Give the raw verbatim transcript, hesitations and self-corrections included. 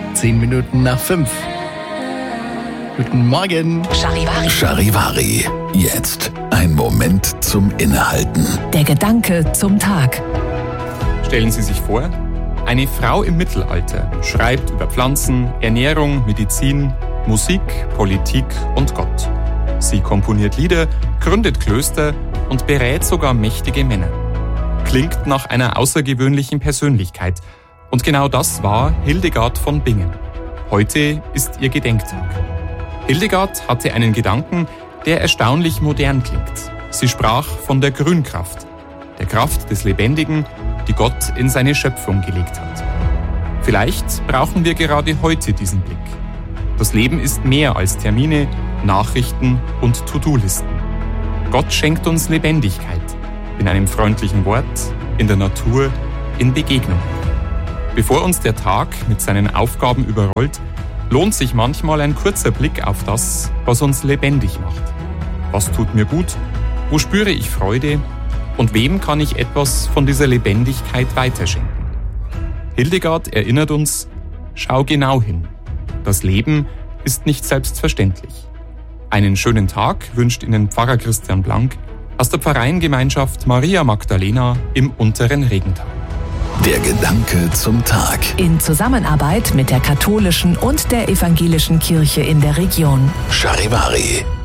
Zehn Minuten nach fünf. Guten Morgen. Charivari. Charivari. Jetzt ein Moment zum Innehalten. Der Gedanke zum Tag. Stellen Sie sich vor, eine Frau im Mittelalter schreibt über Pflanzen, Ernährung, Medizin, Musik, Politik und Gott. Sie komponiert Lieder, gründet Klöster und berät sogar mächtige Männer. Klingt nach einer außergewöhnlichen Persönlichkeit. Und genau das war Hildegard von Bingen. Heute ist ihr Gedenktag. Hildegard hatte einen Gedanken, der erstaunlich modern klingt. Sie sprach von der Grünkraft, der Kraft des Lebendigen, die Gott in seine Schöpfung gelegt hat. Vielleicht brauchen wir gerade heute diesen Blick. Das Leben ist mehr als Termine, Nachrichten und To-Do-Listen. Gott schenkt uns Lebendigkeit in einem freundlichen Wort, in der Natur, in Begegnungen. Bevor uns der Tag mit seinen Aufgaben überrollt, lohnt sich manchmal ein kurzer Blick auf das, was uns lebendig macht. Was tut mir gut? Wo spüre ich Freude? Und wem kann ich etwas von dieser Lebendigkeit weiterschenken? Hildegard erinnert uns, schau genau hin. Das Leben ist nicht selbstverständlich. Einen schönen Tag wünscht Ihnen Pfarrer Christian Blank aus der Pfarreiengemeinschaft Maria Magdalena im unteren Regental. Der Gedanke zum Tag. In Zusammenarbeit mit der katholischen und der evangelischen Kirche in der Region. Charivari.